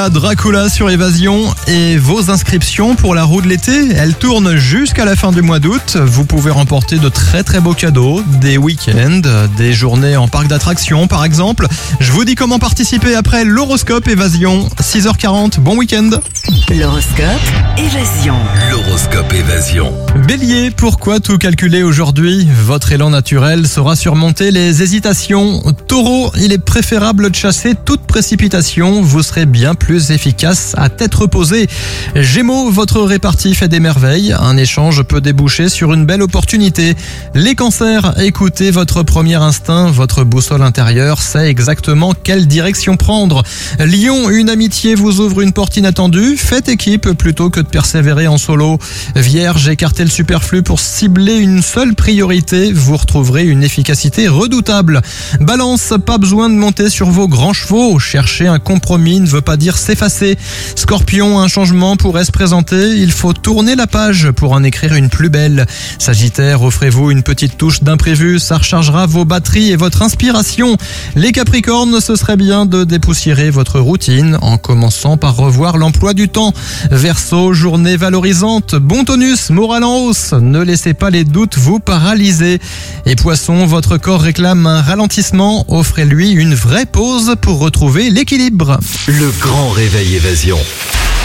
Dracula sur Évasion et vos inscriptions pour la roue de l'été, elles tournent jusqu'à la fin du mois d'août. Vous pouvez remporter de très très beaux cadeaux, des week-ends, des journées en parc d'attractions par exemple. Je vous dis comment participer après l'horoscope Évasion, 6h40, bon week-end. L'horoscope Évasion. L'horoscope Évasion. Bélier, pourquoi tout calculer aujourd'hui? Votre élan naturel saura surmonter les hésitations. Taureau, il est préférable de chasser toute précipitation, vous serez bien plus efficace à tête reposée. Gémeaux, votre répartie fait des merveilles, un échange peut déboucher sur une belle opportunité. Les cancers, écoutez votre premier instinct, votre boussole intérieure sait exactement quelle direction prendre. Lion, une amitié vous ouvre une porte inattendue, faites équipe plutôt que de persévérer en solo. Vierge, écartez le superflu pour cibler une seule priorité, vous retrouverez une efficacité redoutable. Balance, pas besoin de monter sur vos grands chevaux, chercher un compromis ne veut pas dire s'effacer. Scorpion, un changement pourrait se présenter, il faut tourner la page pour en écrire une plus belle. Sagittaire, offrez-vous une petite touche d'imprévu, ça rechargera vos batteries et votre inspiration. Les Capricornes, ce serait bien de dépoussiérer votre routine en commençant par revoir l'emploi du temps. Verseau, journée valorisante, bon tonus, morale en hausse, ne laissez pas les doutes vous paralyser. Et Poisson, votre corps réclame un ralentissement, offrez-lui une vraie pause pour retrouver l'équilibre. Le grand réveil Évasion.